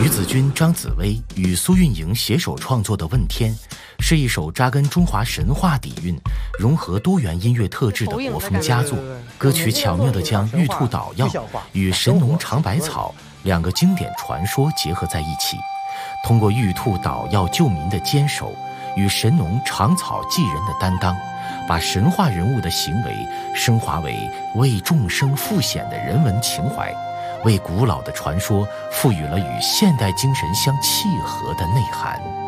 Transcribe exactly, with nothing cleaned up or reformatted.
子君、张紫薇与苏运莹携手创作的《问天》，是一首扎根中华神话底蕴、融合多元音乐特质的国风佳作。歌曲巧妙地将玉兔捣药与神农尝百草两个经典传说结合在一起，通过玉兔捣药救民的坚守与神农尝草济人的担当，把神话人物的行为升华为为众生赴险的人文情怀，为古老的传说赋予了与现代精神相契合的内涵。